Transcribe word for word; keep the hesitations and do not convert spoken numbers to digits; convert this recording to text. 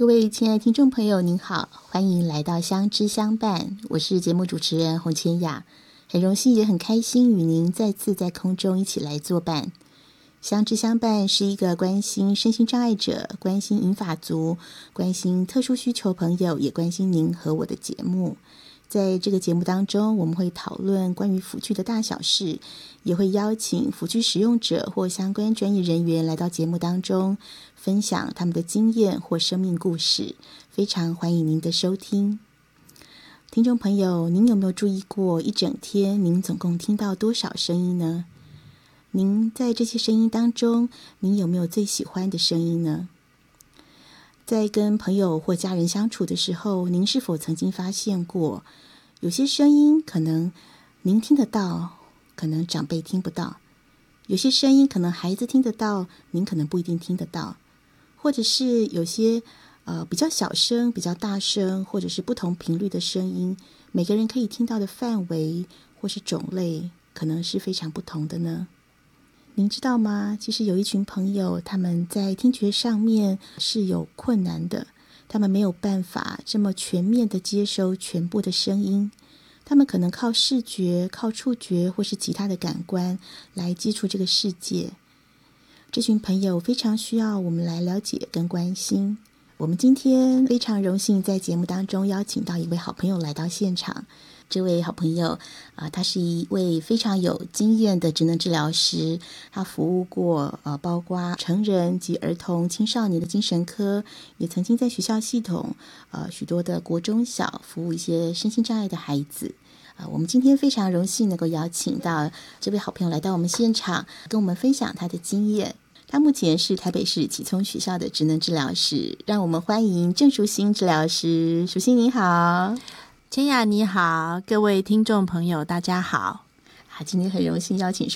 各位亲爱的听众朋友您好，欢迎来到相知相伴，我是节目主持人洪千雅，很荣幸也很开心与您再次在空中一起来作伴。相知相伴是一个关心身心障碍者、关心银发族、关心特殊需求朋友，也关心您和我的节目。在这个节目当中，我们会讨论关于辅具的大小事，也会邀请辅具使用者或相关专业人员来到节目当中，分享他们的经验或生命故事。非常欢迎您的收听。听众朋友，您有没有注意过，一整天您总共听到多少声音呢？您在这些声音当中，您有没有最喜欢的声音呢？在跟朋友或家人相处的时候，您是否曾经发现过，有些声音可能您听得到，可能长辈听不到；有些声音可能孩子听得到，您可能不一定听得到；或者是有些呃比较小声、比较大声，或者是不同频率的声音，每个人可以听到的范围或是种类，可能是非常不同的呢。您知道吗？其实有一群朋友，他们在听觉上面是有困难的，他们没有办法这么全面的接收全部的声音，他们可能靠视觉、靠触觉或是其他的感官来接触这个世界。这群朋友非常需要我们来了解跟关心。我们今天非常荣幸在节目当中邀请到一位好朋友来到现场。这位好朋友啊、呃，他是一位非常有经验的职能治疗师，他服务过呃，包括成人及儿童、青少年的精神科，也曾经在学校系统呃许多的国中小服务一些身心障碍的孩子。呃，我们今天非常荣幸能够邀请到这位好朋友来到我们现场，跟我们分享他的经验。他目前是台北市启聪学校的职能治疗师，让我们欢迎郑淑馨治疗师。淑馨你好。 千雅你好，各位听众朋友大家好。 啊，今天很荣幸邀请淑